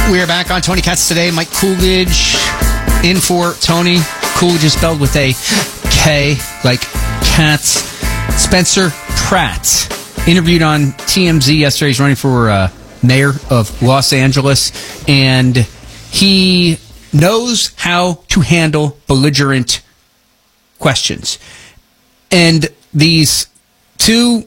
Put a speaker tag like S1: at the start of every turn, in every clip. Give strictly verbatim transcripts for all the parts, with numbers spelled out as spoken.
S1: We are back on Tony Katz today. Mike Coolidge in for Tony. Coolidge is spelled with a K, like Katz. Spencer Pratt, interviewed on T M Z yesterday. He's running for uh, mayor of Los Angeles, and he knows how to handle belligerent questions. And these two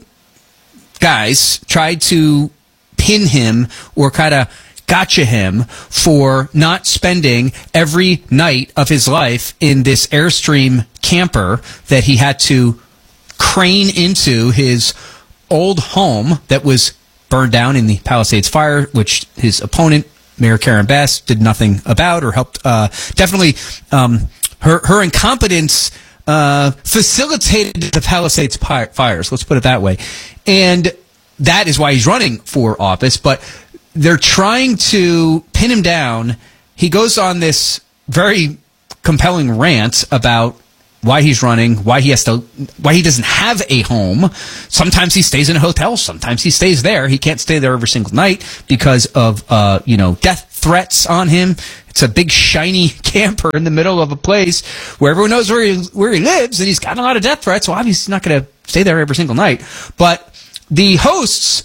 S1: guys tried to pin him or kind of gotcha him for not spending every night of his life in this Airstream camper that he had to crane into his old home that was burned down in the Palisades fire, which his opponent, Mayor Karen Bass, did nothing about or helped. Uh, definitely, um, her her incompetence uh, facilitated the Palisades pi- fires. Let's put it that way, and that is why he's running for office. But they're trying to pin him down. He goes on this very compelling rant about why he's running, why he has to, why he doesn't have a home. Sometimes he stays in a hotel. Sometimes he stays there. He can't stay there every single night because of, uh, you know, death threats on him. It's a big shiny camper in the middle of a place where everyone knows where he, where he lives, and he's got a lot of death threats. So obviously he's not going to stay there every single night. But the hosts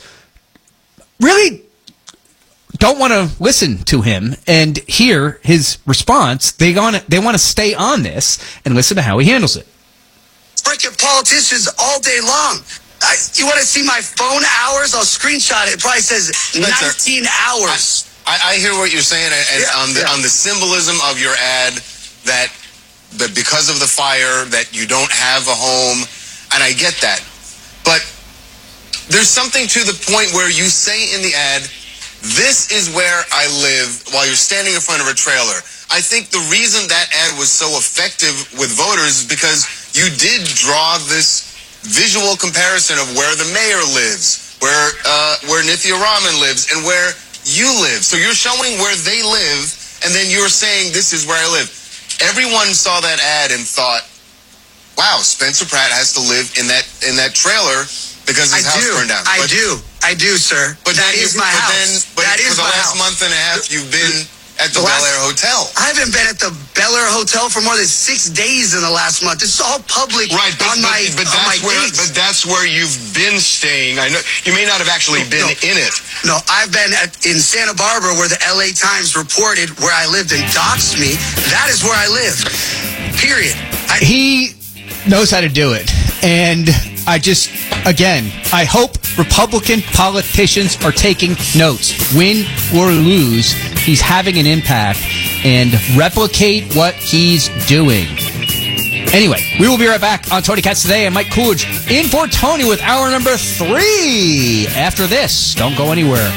S1: really don't want to listen to him and hear his response. They want they want to stay on this and listen to how he handles it.
S2: Freaking politicians all day long. I, you want to see my phone hours? I'll screenshot it. It probably says nineteen hours.
S3: I, I hear what you're saying, and, and
S2: Yeah,
S3: on the
S2: yeah.
S3: on the symbolism of your ad, that that because of the fire that you don't have a home, and I get that, but there's something to the point where you say in the ad, "This is where I live," while you're standing in front of a trailer. I think the reason that ad was so effective with voters is because you did draw this visual comparison of where the mayor lives, where uh, where Nithya Raman lives, and where you live. So you're showing where they live, and then you're saying, "This is where I live." Everyone saw that ad and thought, "Wow, Spencer Pratt has to live in that in that trailer because his
S2: I
S3: house
S2: do.
S3: burned down."
S2: I
S3: But-
S2: do. I do, sir.
S3: But
S2: that
S3: then
S2: is
S3: you-
S2: my
S3: but
S2: house.
S3: Then, but
S2: that is
S3: for the
S2: my
S3: last
S2: house.
S3: month and a half, you've been at the,
S2: The
S3: Bel
S2: last-
S3: Air Hotel.
S2: I haven't been at the Bel Air Hotel for more than six days in the last month. This is all public
S3: Right, but,
S2: on
S3: but,
S2: my
S3: but
S2: on my
S3: that's where
S2: dates.
S3: but that's where you've been staying. I know you may not have actually been
S2: No.
S3: in it.
S2: No, I've been at, in Santa Barbara where the L A Times reported where I lived and doxed me. That is where I live. Period. I,
S1: He knows how to do it. And I just, again, I hope Republican politicians are taking notes. Win or lose, he's having an impact, and replicate what he's doing. Anyway, we will be right back on Tony Katz Today, and Mike Coolidge in for Tony with hour number three. After this, don't go anywhere.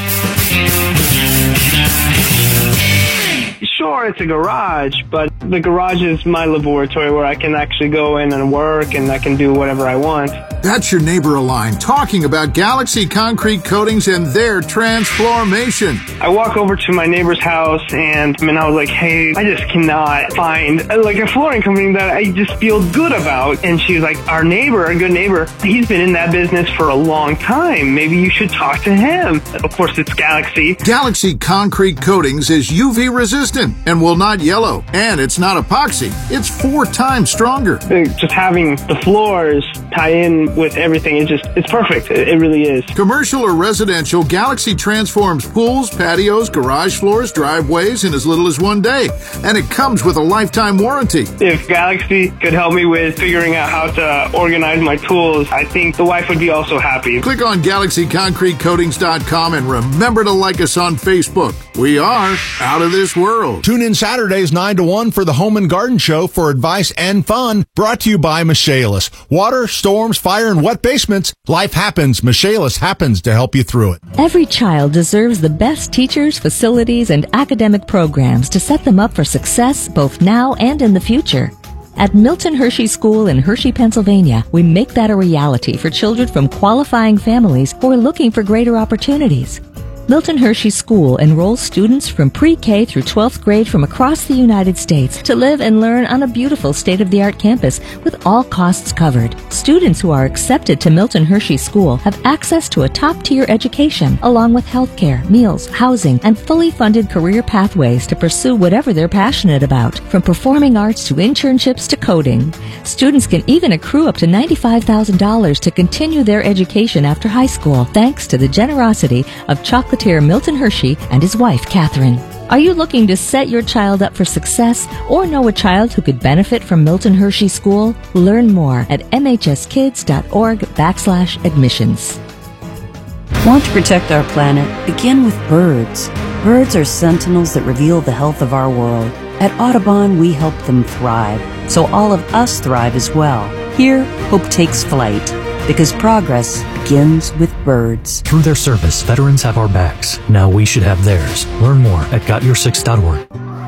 S4: Sure, it's a garage, but the garage is my laboratory where I can actually go in and work and I can do whatever I want.
S5: That's your neighbor Align talking about Galaxy Concrete Coatings and their transformation.
S4: I walk over to my neighbor's house and, and I was like, hey, I just cannot find uh, like a flooring company that I just feel good about. And she was like, our neighbor, a good neighbor, he's been in that business for a long time. Maybe you should talk to him. Of course, it's Galaxy.
S5: Galaxy Concrete Coatings is U V resistant and will not yellow. And it's not epoxy. It's four times stronger.
S4: Uh, Just having the floors tie in with everything, it just, it's perfect. It, it really is.
S5: Commercial or residential, Galaxy transforms pools, patios, garage floors, driveways in as little as one day. And it comes with a lifetime warranty.
S4: If Galaxy could help me with figuring out how to organize my tools, I think the wife would be also happy.
S5: Click on Galaxy Concrete Coatings dot com and remember to like us on Facebook. We are out of this world.
S6: Tune in Saturdays nine to one for the Home and Garden Show for advice and fun. Brought to you by Michaelis. Water, storms, fire, and wet basements. Life happens. Michaelis happens to help you through it.
S7: Every child deserves the best teachers, facilities, and academic programs to set them up for success both now and in the future. At Milton Hershey School in Hershey, Pennsylvania, we make that a reality for children from qualifying families who are looking for greater opportunities. Milton Hershey School enrolls students from pre-K through twelfth grade from across the United States to live and learn on a beautiful state-of-the-art campus with all costs covered. Students who are accepted to Milton Hershey School have access to a top-tier education, along with health care, meals, housing, and fully funded career pathways to pursue whatever they're passionate about, from performing arts to internships to coding. Students can even accrue up to ninety-five thousand dollars to continue their education after high school, thanks to the generosity of chocolate Milton Hershey and his wife, Catherine. Are you looking to set your child up for success or know a child who could benefit from Milton Hershey School? Learn more at mhskids.org backslash admissions.
S8: Want to protect our planet? Begin with birds. Birds are sentinels that reveal the health of our world. At Audubon, we help them thrive, so all of us thrive as well. Here, hope takes flight, because progress begins with birds.
S9: Through their service, veterans have our backs. Now we should have theirs. Learn more at got your six dot org.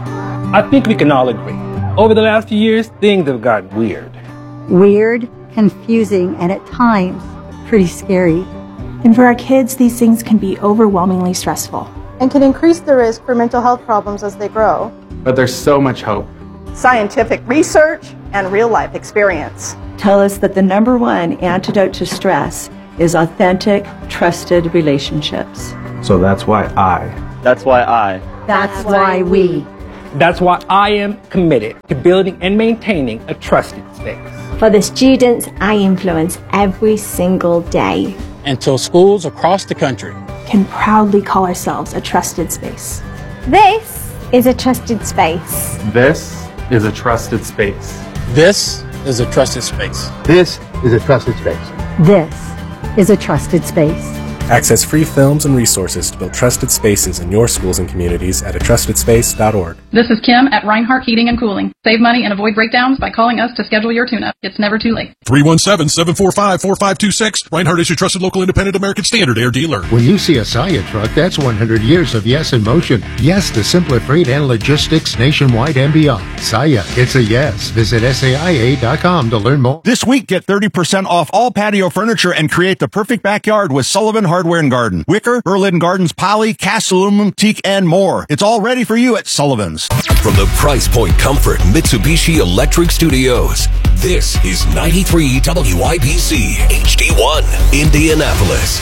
S10: I think we can all agree. Over the last few years, things have gotten weird.
S11: Weird, confusing, and at times, pretty scary.
S12: And for our kids, these things can be overwhelmingly stressful.
S13: And can increase the risk for mental health problems as they grow.
S10: But there's so much hope.
S14: Scientific research and real-life experience
S15: tell us that the number one antidote to stress is authentic, trusted relationships.
S10: So that's why I.
S16: That's why I.
S11: That's why we.
S10: That's why I am committed to building and maintaining a trusted space.
S17: For the students I influence every single day.
S18: Until schools across the country
S12: can proudly call ourselves a trusted space.
S17: This is a trusted space.
S10: This is a trusted space.
S18: This is a trusted space.
S19: This is a trusted space.
S11: This is a trusted space.
S20: Access free films and resources to build trusted spaces in your schools and communities at a trusted space dot org.
S21: This is Kim at Reinhardt Heating and Cooling. Save money and avoid breakdowns by calling us to schedule your tune-up. It's never too late.
S22: three one seven, seven four five, four five two six. Reinhardt is your trusted local independent American Standard Air dealer.
S5: When you see a Saia truck, that's one hundred years of yes in motion. Yes to simpler freight and logistics nationwide and beyond. Saia, it's a yes. Visit S A I A dot com to learn more.
S6: This week, get thirty percent off all patio furniture and create the perfect backyard with Sullivan Hardware and Garden. Wicker, Berlin Gardens, poly, cast aluminum, teak, and more. It's all ready for you at Sullivan's.
S23: From the Price Point Comfort Mitsubishi Electric Studios, this is ninety-three W I B C H D one, Indianapolis.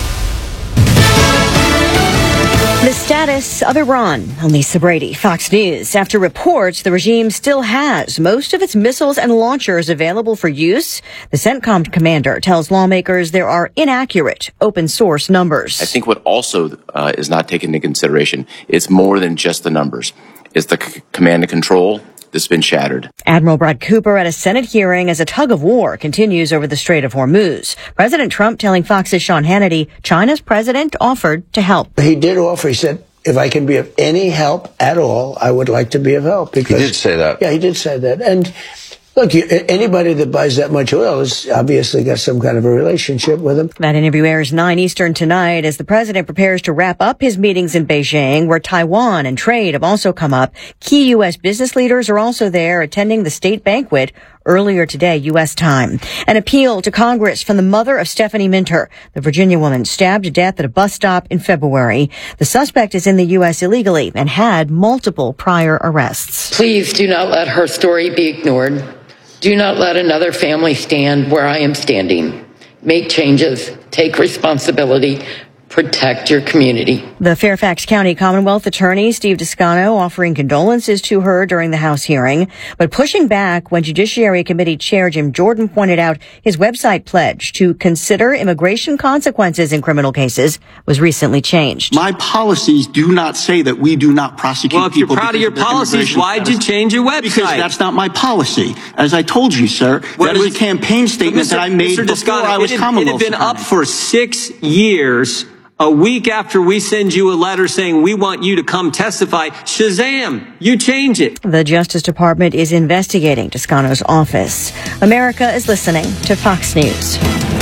S24: The status of Iran. I'm Lisa Brady, Fox News. After reports the regime still has most of its missiles and launchers available for use, the CENTCOM commander tells lawmakers there are inaccurate open source numbers.
S25: I think what also uh, is not taken into consideration, it's more than just the numbers. It's the c- command and control that's been shattered.
S24: Admiral Brad Cooper at a Senate hearing as a tug of war continues over the Strait of Hormuz. President Trump telling Fox's Sean Hannity China's president offered to help.
S26: He did offer. He said, if I can be of any help at all, I would like to be of help. Because,
S27: he did say that.
S26: Yeah, he did say that. And look, you, anybody that buys that much oil has obviously got some kind of a relationship with him.
S24: That interview airs nine Eastern tonight as the president prepares to wrap up his meetings in Beijing, where Taiwan and trade have also come up. Key U S business leaders are also there attending the state banquet earlier today, U S time. An appeal to Congress from the mother of Stephanie Minter, the Virginia woman stabbed to death at a bus stop in February. The suspect is in the U S illegally and had multiple prior arrests.
S28: Please do not let her story be ignored. Do not let another family stand where I am standing. Make changes, take responsibility, protect your community.
S24: The Fairfax County Commonwealth Attorney, Steve Descano, offering condolences to her during the House hearing, but pushing back when Judiciary Committee Chair Jim Jordan pointed out his website pledge to consider immigration consequences in criminal cases was recently changed.
S29: My policies do not say that we do not prosecute
S30: well, if
S29: people.
S30: You're proud of your policies, why'd you change your website?
S29: Because that's not my policy. As I told you, sir, what that was a campaign statement
S30: Mister
S29: that I made
S30: Mister
S29: before
S30: Descano,
S29: I was
S30: it had,
S29: Commonwealth
S30: It had been
S29: attorney.
S30: up for six years. A week after we send you a letter saying we want you to come testify, Shazam, you change it.
S24: The Justice Department is investigating Descano's office. America is listening to Fox News.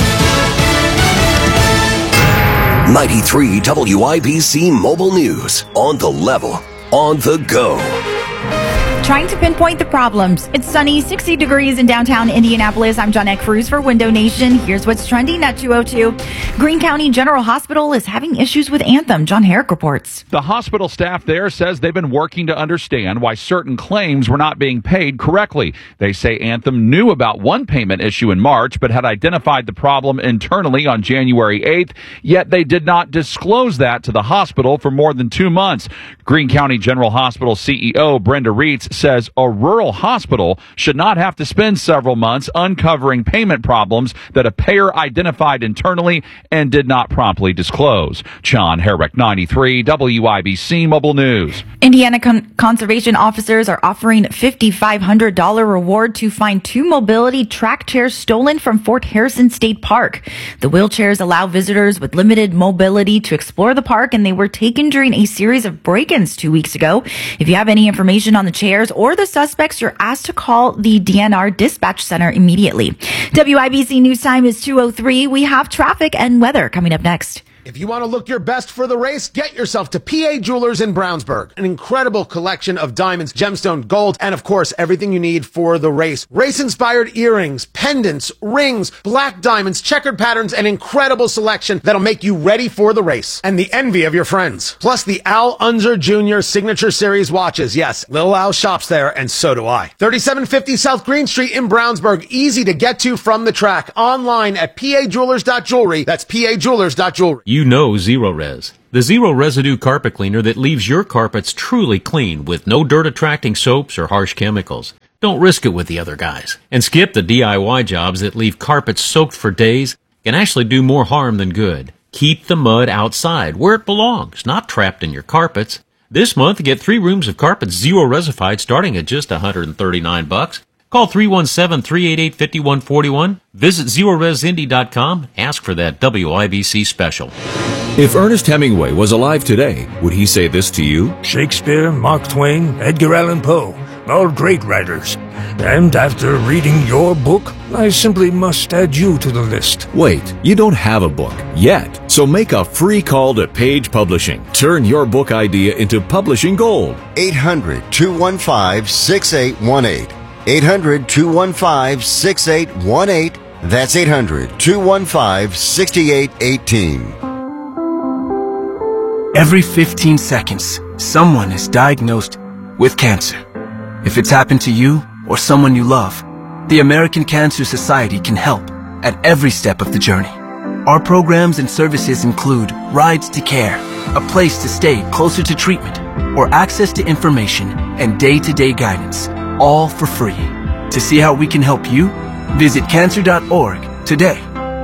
S23: ninety-three W I B C Mobile News. On the level. On the go.
S1: Trying to pinpoint the problems. It's sunny, sixty degrees in downtown Indianapolis. I'm John Cruz for Window Nation. Here's what's trending at two oh two. Greene County General Hospital is having issues with Anthem. John Herrick reports.
S2: The hospital staff there says they've been working to understand why certain claims were not being paid correctly. They say Anthem knew about one payment issue in March, but had identified the problem internally on January eighth, yet they did not disclose that to the hospital for more than two months. Greene County General Hospital C E O Brenda Reitz says a rural hospital should not have to spend several months uncovering payment problems that a payer identified internally and did not promptly disclose. John Herrick, ninety-three W I B C Mobile News.
S1: Indiana con- conservation officers are offering a five thousand five hundred dollars reward to find two mobility track chairs stolen from Fort Harrison State Park. The wheelchairs allow visitors with limited mobility to explore the park, and they were taken during a series of break-ins two weeks ago. If you have any information on the chairs or the suspects, you're asked to call the D N R Dispatch Center immediately. W I B C News Time is two oh three. We have traffic and weather coming up next.
S3: If you want to look your best for the race, get yourself to P A Jewelers in Brownsburg. An incredible collection of diamonds, gemstone, gold, and of course, everything you need for the race. Race-inspired earrings, pendants, rings, black diamonds, checkered patterns, and incredible selection that'll make you ready for the race. And the envy of your friends. Plus the Al Unser Junior Signature Series watches. Yes, Lil Al shops there, and so do I. thirty-seven fifty South Green Street in Brownsburg. Easy to get to from the track. Online at P A jewelers dot jewelry. That's P A jewelers dot jewelry.
S4: You know Zero Res, the zero residue carpet cleaner that leaves your carpets truly clean with no dirt attracting soaps or harsh chemicals. Don't risk it with the other guys. And skip the D I Y jobs that leave carpets soaked for days and actually do more harm than good. Keep the mud outside where it belongs, not trapped in your carpets. This month, get three rooms of carpets zero resified starting at just one hundred thirty-nine bucks. Call three one seven, three eight eight, five one four one. Visit zero res indy dot com. Ask for that W I B C special.
S23: If Ernest Hemingway was alive today, would he say this to you?
S7: Shakespeare, Mark Twain, Edgar Allan Poe, all great writers. And after reading your book, I simply must add you to the list.
S23: Wait, you don't have a book yet. So make a free call to Page Publishing. Turn your book idea into publishing gold.
S8: eight hundred, two one five, six eight one eight. eight hundred, two one five, six eight one eight. That's eight hundred, two one five, six eight one eight.
S9: Every fifteen seconds, someone is diagnosed with cancer. If it's happened to you or someone you love, the American Cancer Society can help at every step of the journey. Our programs and services include rides to care, a place to stay closer to treatment, or access to information and day-to-day guidance, all for free. To see how we can help you, visit cancer dot org today.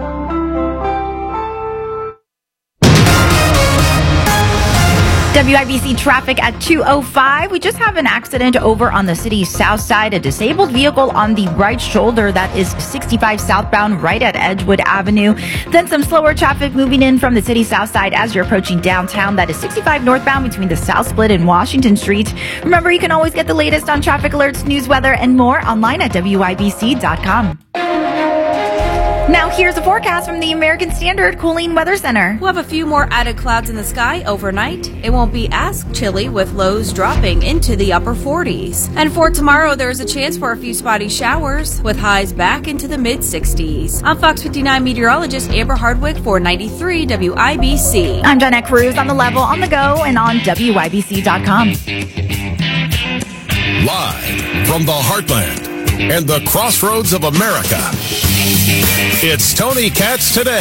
S1: W I B C traffic at two oh five. We just have an accident over on the city's south side. A disabled vehicle on the right shoulder. That is sixty-five southbound right at Edgewood Avenue. Then some slower traffic moving in from the city's south side as you're approaching downtown. That is sixty-five northbound between the South Split and Washington Street. Remember, you can always get the latest on traffic alerts, news, weather, and more online at W I B C dot com. Now here's a forecast from the American Standard Cooling Weather Center.
S13: We'll have a few more added clouds in the sky overnight. It won't be as chilly with lows dropping into the upper forties. And for tomorrow, there's a chance for a few spotty showers with highs back into the mid sixties. I'm Fox fifty-nine meteorologist Amber Hardwick for ninety-three W I B C.
S1: I'm Jeanette Cruz on the level, on the go, and on W I B C dot com.
S22: Live from the heartland and the crossroads of America, it's Tony Katz Today.